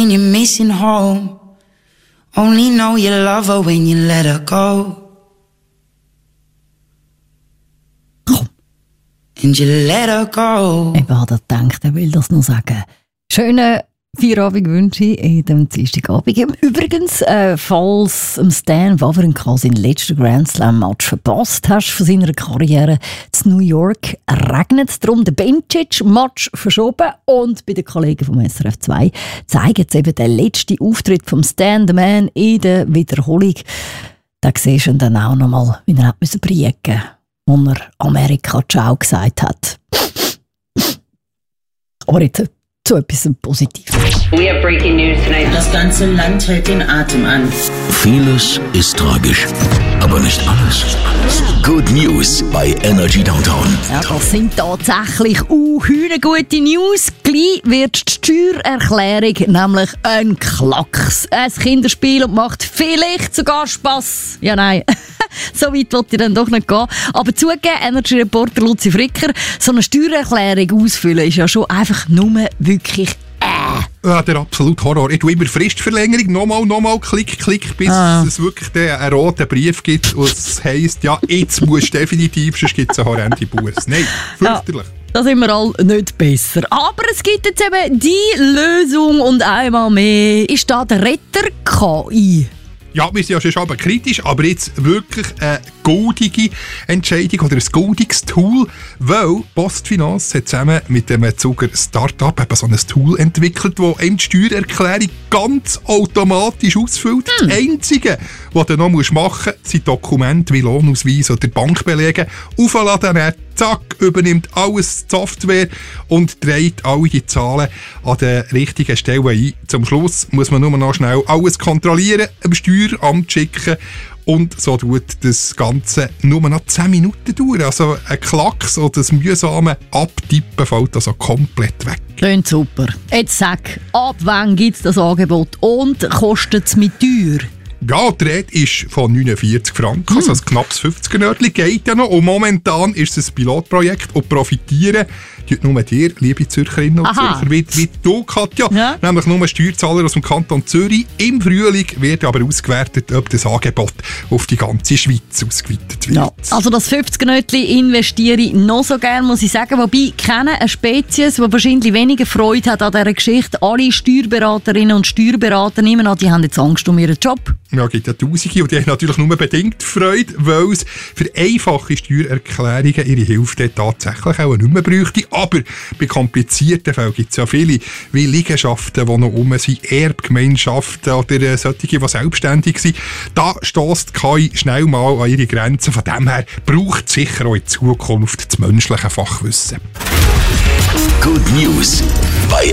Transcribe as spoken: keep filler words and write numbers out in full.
when you're missing home. Only know you love her when you let her go. And you let her go. Ich habe gedacht, er will das noch sagen. Schönen Feierabend-Wünsche in dem Dienstagabend. Übrigens, äh, falls Stan Wawrinka seinen letzten Grand Slam-Match verpasst hast von seiner Karriere in New York, regnet es darum, den Bencic-Match verschoben. Und bei den Kollegen vom S R F zwei zeigen sie eben den letzten Auftritt vom Stan the Man in der Wiederholung. Da siehst du dann auch noch mal, wie er hat müssen briegen, wo er Amerika Ciao gesagt hat. Aber jetzt zu etwas Positives. We have breaking news tonight. Das ganze Land hält den Atem an. Vieles ist tragisch, aber nicht alles. Good News bei Energy Downtown. Ja, das sind tatsächlich uh, gute News. Gleich wird die Steuererklärung nämlich ein Klacks. Ein Kinderspiel und macht vielleicht sogar Spass. Ja, nein. So weit wollte ich dann doch nicht gehen. Aber zugegeben, Energy-Reporter Luzi Fricker, so eine Steuererklärung ausfüllen ist ja schon einfach nur wirklich äh. Ja, der absolute Horror. Ich tue immer Fristverlängerung, nochmal, nochmal, klick, klick, bis ah. es wirklich den, einen roten Brief gibt und es heisst, ja, jetzt musst du definitiv, sonst gibt es eine horrende Busse. Nein, fürchterlich. Ja. Da sind wir alle nicht besser. Aber es gibt jetzt eben die Lösung und einmal mehr ist da der Retter K I. Ja, wir sind ja schon aber kritisch, aber jetzt wirklich eine goldige Entscheidung oder ein goldiges Tool, weil PostFinance hat zusammen mit dem Zuger Startup eben so ein Tool entwickelt, das einem die Steuererklärung ganz automatisch ausfüllt. Hm. Das Einzige, was du noch machen musst, sind Dokumente wie Lohnausweis oder Bankbelege aufladen, dann zack, übernimmt alles die Software und trägt alle die Zahlen an den richtigen Stellen ein. Zum Schluss muss man nur noch schnell alles kontrollieren, dem Steueramt schicken und so tut das Ganze nur noch zehn Minuten dauern. Also ein Klacks oder das mühsame Abtippen fällt also komplett weg. Klingt super. Jetzt sag, ab wann gibt es das Angebot und kostet es mit teuer? Ja, die Rede ist von neunundvierzig Franken, also ein knappes fünfziger-Nördchen geht ja noch. Und momentan ist es ein Pilotprojekt und profitieren tut nur dir, liebe Zürcherinnen und Aha. Zürcher, wie, wie du, Katja. Ja. Nämlich nur Steuerzahler aus dem Kanton Zürich. Im Frühling wird aber ausgewertet, ob das Angebot auf die ganze Schweiz ausgeweitet wird. Ja. Also das fünfziger-Nötchen investiere ich noch so gerne, muss ich sagen. Wobei, ich kenne eine Spezies, die wahrscheinlich weniger Freude hat an dieser Geschichte. Alle Steuerberaterinnen und Steuerberater nehmen an, die haben jetzt Angst um ihren Job. Ja, es gibt ja Tausende und die haben natürlich nur bedingt Freude, weil es für einfache Steuererklärungen ihre Hilfe tatsächlich auch nicht mehr bräuchte. Aber bei komplizierten Fällen gibt es ja viele, wie Liegenschaften, die noch rum sind, Erbgemeinschaften oder solche, die selbstständig sind. Da stösst K I schnell mal an ihre Grenzen. Von dem her braucht es sicher auch in Zukunft das menschliche Fachwissen. Good News bei